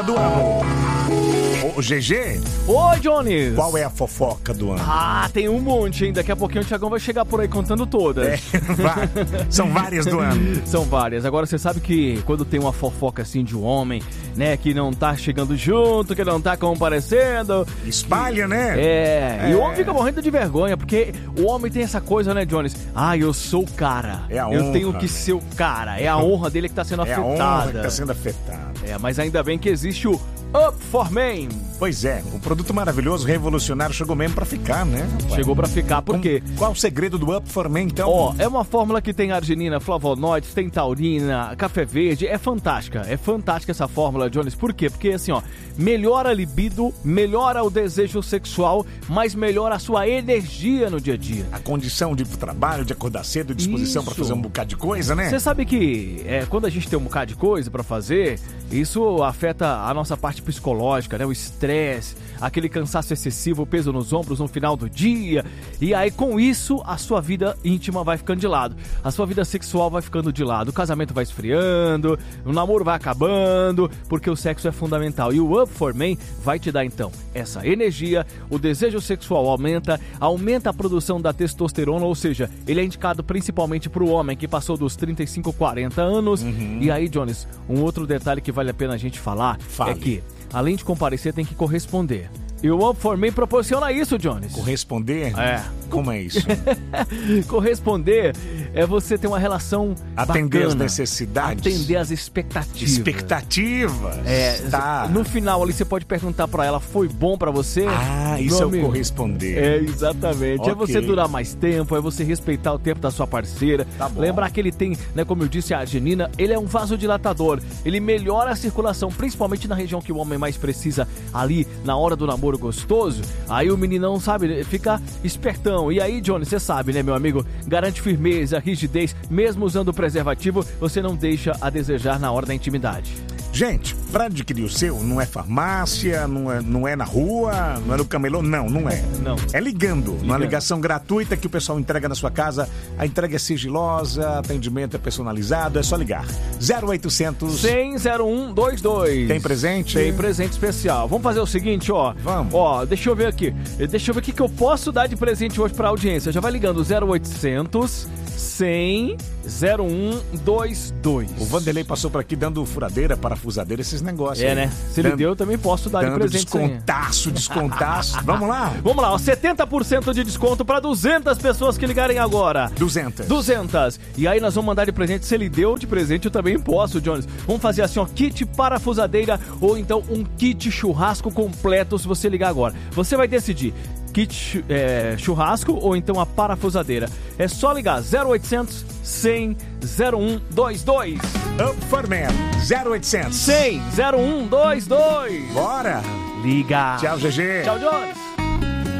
do ano. Ô, GG? Oi, Jones. Qual é a fofoca do ano? Ah, tem um monte, hein? Daqui a pouquinho o Thiagão vai chegar por aí contando todas. São várias do ano. São várias. Agora, você sabe que quando tem uma fofoca assim de um homem, né, que não tá chegando junto, que não tá comparecendo... Espalha, né? E o homem fica morrendo de vergonha, porque o homem tem essa coisa, né, Jones? Ah, eu sou o cara. É a honra. Eu tenho que ser o cara. É a honra dele que tá sendo afetada. É a honra que tá sendo afetada. Mas ainda bem que existe o Up for Men. Pois é, um produto maravilhoso, revolucionário, chegou mesmo pra ficar, né? Chegou pra ficar, por quê? Qual o segredo do Up for Men, então? É uma fórmula que tem arginina, flavonoides, tem taurina, café verde, é fantástica essa fórmula, Jones. Por quê? Porque assim, melhora a libido, melhora o desejo sexual, mas melhora a sua energia no dia a dia. A condição de ir pro trabalho, de acordar cedo, disposição pra fazer um bocado de coisa, né? Você sabe que quando a gente tem um bocado de coisa pra fazer, isso afeta a nossa parte psicológica, né? O estresse, aquele cansaço excessivo, o peso nos ombros no final do dia. E aí, com isso, a sua vida íntima vai ficando de lado. A sua vida sexual vai ficando de lado. O casamento vai esfriando, o namoro vai acabando, porque o sexo é fundamental. E o Up for Men vai te dar, então, essa energia, o desejo sexual aumenta a produção da testosterona, ou seja, ele é indicado principalmente para o homem que passou dos 35, 40 anos. E aí, Jones, um outro detalhe que vale a pena a gente falar é que, além de comparecer, tem que corresponder. E o Up for Men proporciona isso, Jones. Corresponder? Como é isso? Corresponder é você ter uma relação atender bacana, as necessidades. Atender as expectativas. Tá. No final ali você pode perguntar pra ela, foi bom pra você? Isso é o corresponder. Exatamente. Okay. É você durar mais tempo, é você respeitar o tempo da sua parceira. Tá bom. Lembrar que ele tem, né, como eu disse, a arginina, ele é um vasodilatador. Ele melhora a circulação, principalmente na região que o homem mais precisa, ali na hora do namoro gostoso. Aí o meninão, sabe, fica espertão. E aí, Johnny, você sabe, né, meu amigo? Garante firmeza, rigidez. Mesmo usando o preservativo, você não deixa a desejar na hora da intimidade. Gente, para adquirir o seu, não é farmácia, não é na rua, não é no camelô, não é. Não. É ligando, numa ligação gratuita que o pessoal entrega na sua casa. A entrega é sigilosa, atendimento é personalizado, é só ligar. 0800 100 0122. Tem presente? Tem presente especial. Vamos fazer o seguinte, Vamos. Deixa eu ver aqui. Deixa eu ver o que eu posso dar de presente hoje pra audiência. Já vai ligando 0800 100 0122. O Vanderlei passou por aqui dando furadeira, parafusadeira, esses negócios. Né? Se ele deu, eu também posso dar de presente. Descontaço. Vamos lá? Vamos lá, 70% de desconto para 200 pessoas que ligarem agora. 200. E aí nós vamos mandar de presente. Se ele deu de presente, eu também posso, Jones. Vamos fazer assim, kit parafusadeira ou então um kit churrasco completo se você ligar agora. Você vai decidir. Kit churrasco ou então a parafusadeira. É só ligar 0800 100 0122. Up for Men 0800 100 0122. Bora! Liga. Tchau, GG. Tchau, Jones.